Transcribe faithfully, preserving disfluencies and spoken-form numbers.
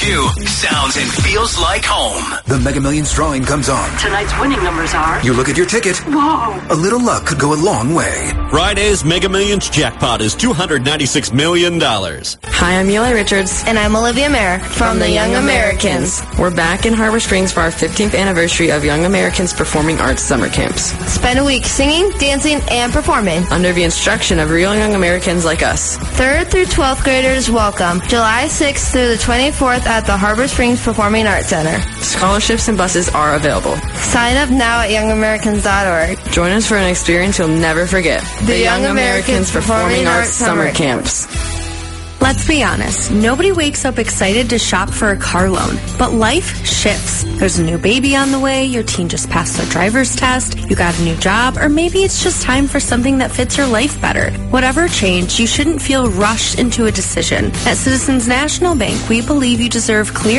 Q sounds and feels like home. The Mega Millions drawing comes on. Tonight's winning numbers are... You look at your ticket. Whoa! A little luck could go a long way. Friday's Mega Millions jackpot is two hundred ninety-six million dollars. Hi, I'm Eli Richards. And I'm Olivia Mayer from, from the Young, Young Americans. Americans. We're back in Harbor Springs for our fifteenth anniversary of Young Americans Performing Arts Summer Camps. Spend a week singing, dancing, and performing. Under the instruction of real Young Americans like us. Third through twelfth graders welcome. July sixth through the twenty-fourth at the Harbor Springs Performing Arts Center. Scholarships and buses are available. Sign up now at young americans dot org. Join us for an experience you'll never forget. The, the Young, Young Americans, Americans Performing Arts Summer, Summer Camps. Let's be honest, nobody wakes up excited to shop for a car loan, but life shifts. There's a new baby on the way, your teen just passed their driver's test, you got a new job, or maybe it's just time for something that fits your life better. Whatever changed, you shouldn't feel rushed into a decision. At Citizens National Bank, we believe you deserve clear